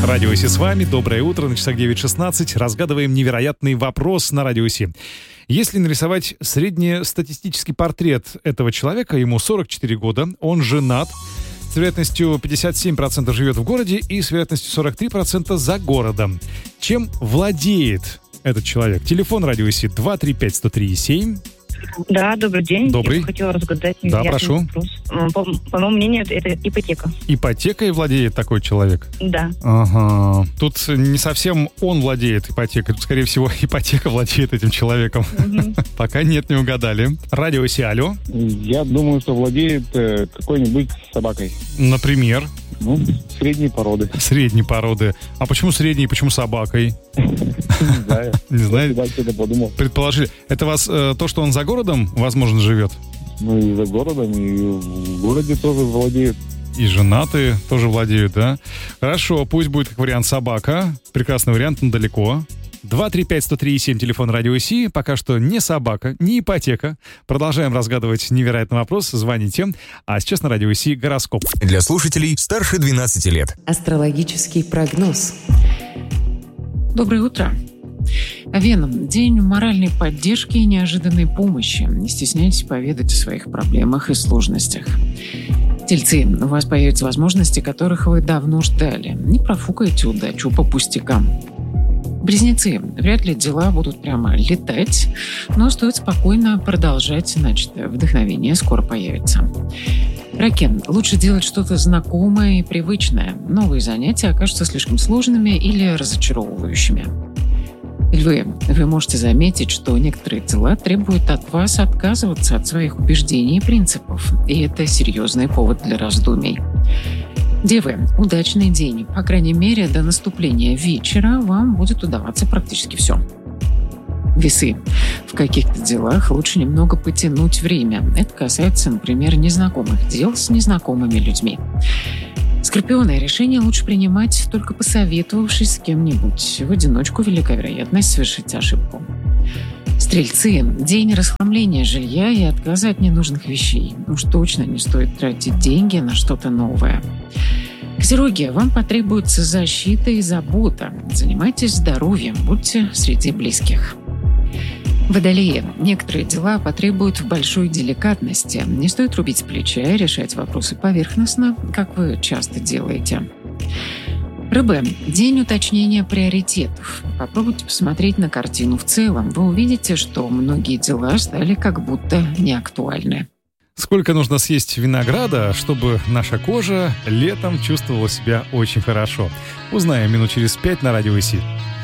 Радио Си с вами. Доброе утро. На часах 9:16. Разгадываем невероятный вопрос на Радио Си. Если нарисовать среднестатистический портрет этого человека, ему 44 года, он женат, с вероятностью 57% живет в городе и с вероятностью 43% за городом. Чем владеет этот человек? Телефон Радио Си 235-103-7. Да, добрый день. Добрый. Я бы хотела разгадать прошу. вопрос. По моему мнению, это ипотека. Ипотекой владеет такой человек? Да. Ага. Тут не совсем он владеет ипотекой. Тут, скорее всего, ипотека владеет этим человеком. Пока нет, не угадали. Радио Си, алло. Я думаю, что владеет какой-нибудь собакой. Например? Средней породы. Средней породы. А почему средней, почему собакой? Не знаю. Не знаю. Я подумал. Предположили. Это вас то, что он за городом, возможно, живет? Ну и за городом, и в городе тоже владеет. И женатые тоже владеют, да? Хорошо, пусть будет как вариант собака. Прекрасный вариант, но далеко. 235-103-7, телефон Радио Си. Пока что не собака, не ипотека. Продолжаем разгадывать невероятный вопрос. Звоните. А сейчас на Радио Си гороскоп. Для слушателей старше 12 лет. Астрологический прогноз. Доброе утро. Овен. День моральной поддержки и неожиданной помощи. Не стесняйтесь поведать о своих проблемах и сложностях. Тельцы. У вас появятся возможности, которых вы давно ждали. Не профукайте удачу по пустякам. Близнецы. Вряд ли дела будут прямо летать, но стоит спокойно продолжать начатое. Вдохновение скоро появится. Раки. Лучше делать что-то знакомое и привычное. Новые занятия окажутся слишком сложными или разочаровывающими. Львы. Вы можете заметить, что некоторые дела требуют от вас отказываться от своих убеждений и принципов, и это серьезный повод для раздумий. Девы. Удачный день. По крайней мере, до наступления вечера вам будет удаваться практически все. Весы. В каких-то делах лучше немного потянуть время. Это касается, например, незнакомых дел с незнакомыми людьми. Скорпионы. Решение лучше принимать, только посоветовавшись с кем-нибудь. В одиночку велика вероятность совершить ошибку. Стрельцы. День расхламления жилья и отказа от ненужных вещей. Уж точно не стоит тратить деньги на что-то новое. Козероги. Вам потребуется защита и забота. Занимайтесь здоровьем, будьте среди близких. Водолеи. Некоторые дела потребуют большой деликатности. Не стоит рубить с плеча и решать вопросы поверхностно, как вы часто делаете. Рыбы. День уточнения приоритетов. Попробуйте посмотреть на картину в целом. Вы увидите, что многие дела стали как будто неактуальны. Сколько нужно съесть винограда, чтобы наша кожа летом чувствовала себя очень хорошо? Узнаем минут через 5 на Радио Си.